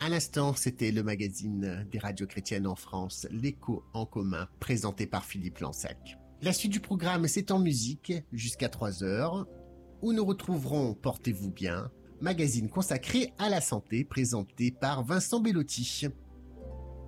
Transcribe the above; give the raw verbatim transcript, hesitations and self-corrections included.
À l'instant, c'était le magazine des radios chrétiennes en France, l'Écho en commun, présenté par Philippe Lansac. La suite du programme, c'est en musique, jusqu'à trois heures, où nous retrouverons Portez-vous bien, magazine consacré à la santé, présenté par Vincent Bellotti.